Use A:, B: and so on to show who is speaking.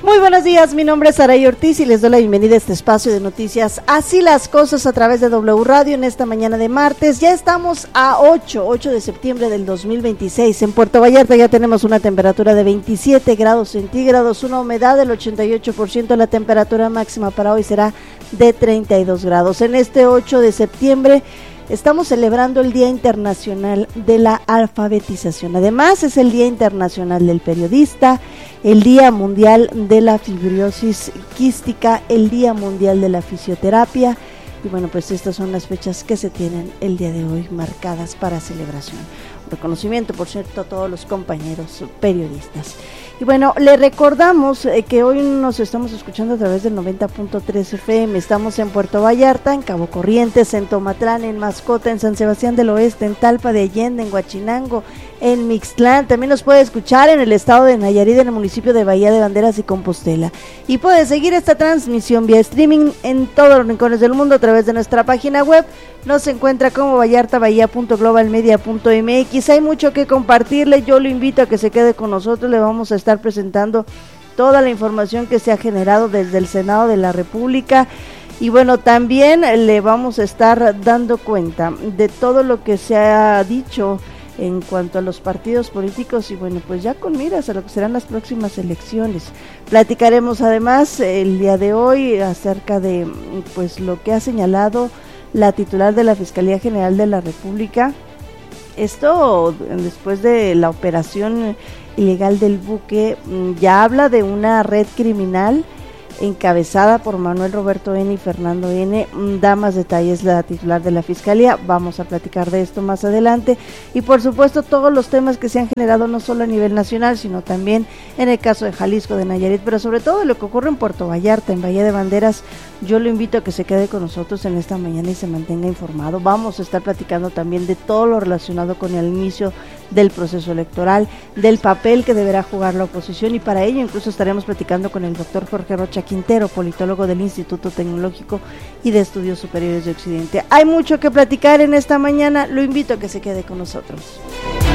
A: Muy buenos días, mi nombre es Saray Ortiz y les doy la bienvenida a este espacio de noticias Así las Cosas a través de W Radio en esta mañana de martes. Ya estamos a 8 de septiembre del 2026. En Puerto Vallarta ya tenemos una temperatura de 27 grados centígrados, una humedad del 88%, la temperatura máxima para hoy será de 32 grados. En este 8 de septiembre estamos celebrando el Día Internacional de la Alfabetización. Además, es el Día Internacional del Periodista, el Día Mundial de la Fibrosis Quística, el Día Mundial de la Fisioterapia. Y bueno, pues estas son las fechas que se tienen el día de hoy marcadas para celebración. Reconocimiento, por cierto, a todos los compañeros periodistas. Y bueno, le recordamos que hoy nos estamos escuchando a través del 90.3 FM. Estamos en Puerto Vallarta, en Cabo Corrientes, en Tomatlán, en Mascota, en San Sebastián del Oeste, en Talpa de Allende, en Huachinango, en Mixtlán. También nos puede escuchar en el estado de Nayarit, en el municipio de Bahía de Banderas y Compostela. Y puede seguir esta transmisión vía streaming en todos los rincones del mundo a través de nuestra página web. Nos encuentra como vallartabahía.globalmedia.mx. Hay mucho que compartirle, yo lo invito a que se quede con nosotros. Le vamos a estar presentando toda la información que se ha generado desde el Senado de la República. Y bueno, también le vamos a estar dando cuenta de todo lo que se ha dicho en cuanto a los partidos políticos y bueno, pues ya con miras a lo que serán las próximas elecciones. Platicaremos además el día de hoy acerca de pues lo que ha señalado la titular de la Fiscalía General de la República. Esto después de la operación ilegal del buque, ya habla de una red criminal encabezada por Manuel Roberto N. y Fernando N. Da más detalles la titular de la Fiscalía. Vamos a platicar de esto más adelante y por supuesto todos los temas que se han generado no solo a nivel nacional, sino también en el caso de Jalisco, de Nayarit, pero sobre todo lo que ocurre en Puerto Vallarta, en Bahía de Banderas. Yo lo invito a que se quede con nosotros en esta mañana y se mantenga informado. Vamos a estar platicando también de todo lo relacionado con el inicio del proceso electoral, del papel que deberá jugar la oposición y para ello incluso estaremos platicando con el doctor Jorge Rocha Quintero, politólogo del Instituto Tecnológico y de Estudios Superiores de Occidente. Hay mucho que platicar en esta mañana, lo invito a que se quede con nosotros.